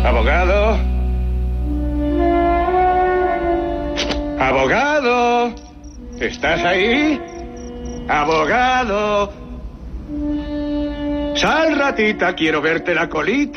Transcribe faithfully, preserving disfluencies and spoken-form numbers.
Abogado. Abogado. ¿Estás ahí? Abogado. Sal, ratita, quiero verte la colita.